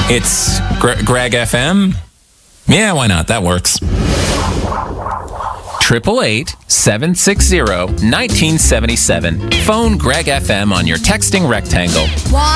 It's Greg FM. Yeah, why not? That works. 888-760-1977. Phone Greg FM on your texting rectangle. Why?